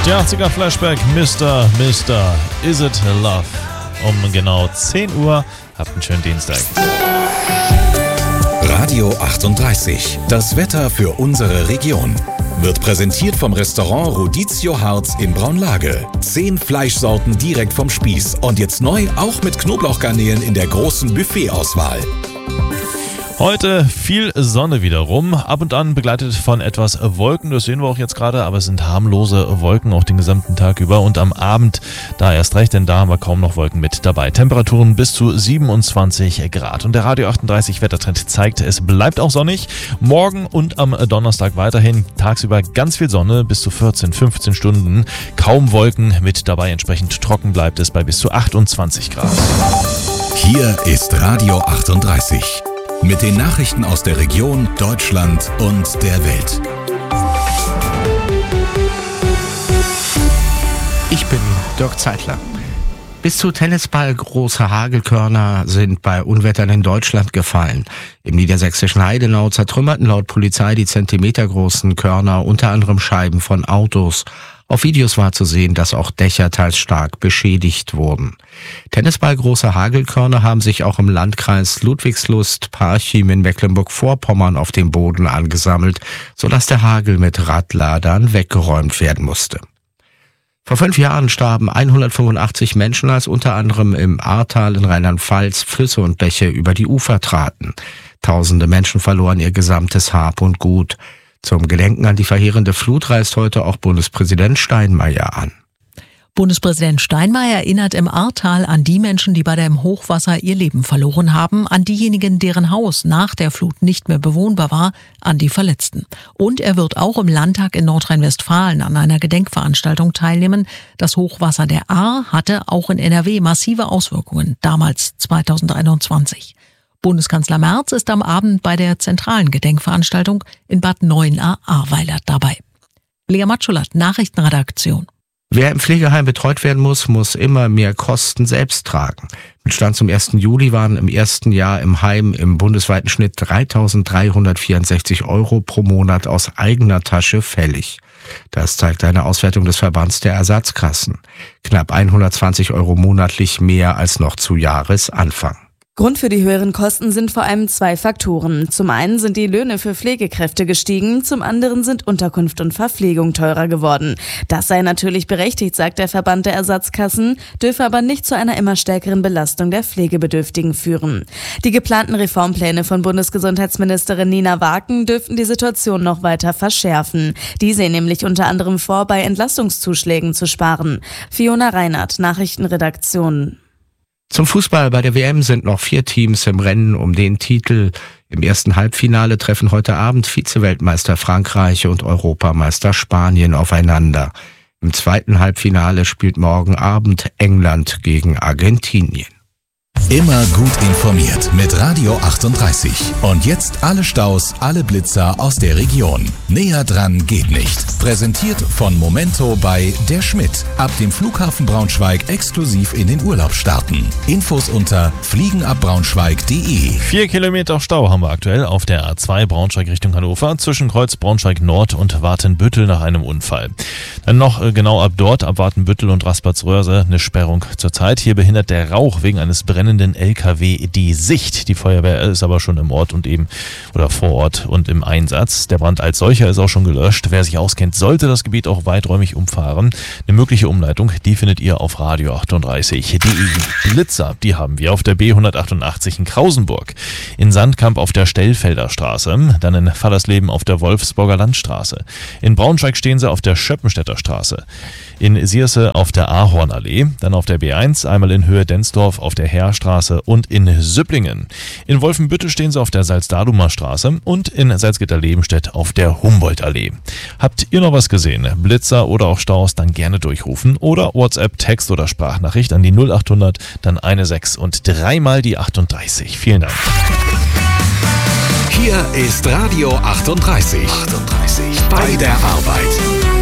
Die 80er Flashback, Mr. Is It Love? Um genau 10 Uhr. Habt einen schönen Dienstag. Radio 38. Das Wetter für unsere Region. Wird präsentiert vom Restaurant Rodizio Harz in Braunlage. 10 Fleischsorten direkt vom Spieß. Und jetzt neu auch mit Knoblauchgarnelen in der großen Buffetauswahl. Heute viel Sonne wiederum, ab und an begleitet von etwas Wolken, das sehen wir auch jetzt gerade, aber es sind harmlose Wolken auch den gesamten Tag über und am Abend da erst recht, denn da haben wir kaum noch Wolken mit dabei. Temperaturen bis zu 27 Grad und der Radio 38 Wettertrend zeigt, es bleibt auch sonnig. Morgen und am Donnerstag weiterhin tagsüber ganz viel Sonne, bis zu 14, 15 Stunden, kaum Wolken mit dabei, entsprechend trocken bleibt es bei bis zu 28 Grad. Hier ist Radio 38. Mit den Nachrichten aus der Region, Deutschland und der Welt. Ich bin Dirk Zeitler. Bis zu Tennisball große Hagelkörner sind bei Unwettern in Deutschland gefallen. Im niedersächsischen Heidenau zertrümmerten laut Polizei die zentimetergroßen Körner unter anderem Scheiben von Autos. Auf Videos war zu sehen, dass auch Dächer teils stark beschädigt wurden. Tennisballgroße Hagelkörner haben sich auch im Landkreis Ludwigslust-Parchim in Mecklenburg-Vorpommern auf dem Boden angesammelt, sodass der Hagel mit Radladern weggeräumt werden musste. Vor 5 Jahren starben 185 Menschen, als unter anderem im Ahrtal in Rheinland-Pfalz Flüsse und Bäche über die Ufer traten. Tausende Menschen verloren ihr gesamtes Hab und Gut. Zum Gedenken an die verheerende Flut reist heute auch Bundespräsident Steinmeier an. Bundespräsident Steinmeier erinnert im Ahrtal an die Menschen, die bei dem Hochwasser ihr Leben verloren haben, an diejenigen, deren Haus nach der Flut nicht mehr bewohnbar war, an die Verletzten. Und er wird auch im Landtag in Nordrhein-Westfalen an einer Gedenkveranstaltung teilnehmen. Das Hochwasser der Ahr hatte auch in NRW massive Auswirkungen, damals 2021. Bundeskanzler Merz ist am Abend bei der zentralen Gedenkveranstaltung in Bad Neuenahr-Ahrweiler dabei. Lea Matschulat, Nachrichtenredaktion. Wer im Pflegeheim betreut werden muss immer mehr Kosten selbst tragen. Mit Stand zum 1. Juli waren im ersten Jahr im Heim im bundesweiten Schnitt 3.364 € pro Monat aus eigener Tasche fällig. Das zeigt eine Auswertung des Verbands der Ersatzkassen. Knapp 120 € monatlich mehr als noch zu Jahresanfang. Grund für die höheren Kosten sind vor allem 2 Faktoren. Zum einen sind die Löhne für Pflegekräfte gestiegen, zum anderen sind Unterkunft und Verpflegung teurer geworden. Das sei natürlich berechtigt, sagt der Verband der Ersatzkassen, dürfe aber nicht zu einer immer stärkeren Belastung der Pflegebedürftigen führen. Die geplanten Reformpläne von Bundesgesundheitsministerin Nina Waken dürften die Situation noch weiter verschärfen. Die sehen nämlich unter anderem vor, bei Entlastungszuschlägen zu sparen. Fiona Reinhardt, Nachrichtenredaktion. Zum Fußball bei der WM sind noch 4 Teams im Rennen um den Titel. Im ersten Halbfinale treffen heute Abend Vize-Weltmeister Frankreich und Europameister Spanien aufeinander. Im zweiten Halbfinale spielt morgen Abend England gegen Argentinien. Immer gut informiert mit Radio 38. Und jetzt alle Staus, alle Blitzer aus der Region. Näher dran geht nicht. Präsentiert von Momento bei Der Schmidt. Ab dem Flughafen Braunschweig exklusiv in den Urlaub starten. Infos unter fliegenabbraunschweig.de. 4 Kilometer Stau haben wir aktuell auf der A2 Braunschweig Richtung Hannover zwischen Kreuz Braunschweig Nord und Watenbüttel nach einem Unfall. Dann noch genau ab dort, ab Watenbüttel und Raspertsröhrse, eine Sperrung zurzeit. Hier behindert der Rauch wegen eines brennenden LKW die Sicht. Die Feuerwehr ist aber schon im Ort und vor Ort und im Einsatz. Der Brand als solcher ist auch schon gelöscht. Wer sich auskennt, sollte das Gebiet auch weiträumig umfahren. Eine mögliche Umleitung, die findet ihr auf Radio 38. Die Blitzer, die haben wir auf der B188 in Krausenburg, in Sandkamp auf der Stellfelder Straße, dann in Fallersleben auf der Wolfsburger Landstraße. In Braunschweig stehen sie auf der Schöppenstädter Straße. In Sierse auf der Ahornallee, dann auf der B1, einmal in Höhe Densdorf auf der Heerstraße und in Süpplingen. In Wolfenbüttel stehen sie auf der Salzdadumer Straße und in Salzgitter-Lebenstedt auf der Humboldtallee. Habt ihr noch was gesehen? Blitzer oder auch Staus, dann gerne durchrufen oder WhatsApp, Text oder Sprachnachricht an die 0800, dann 16 und 3 die 38. Vielen Dank. Hier ist Radio 38. Bei der Arbeit.